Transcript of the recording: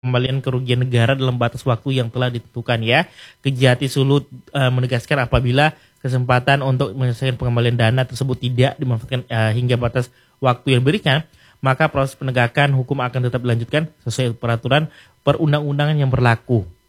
pengembalian kerugian negara dalam batas waktu yang telah ditentukan ya. Kejati Sulut menegaskan apabila kesempatan untuk menyelesaikan pengembalian dana tersebut tidak dimanfaatkan hingga batas waktu yang diberikan, maka proses penegakan hukum akan tetap dilanjutkan sesuai peraturan perundang-undangan yang berlaku.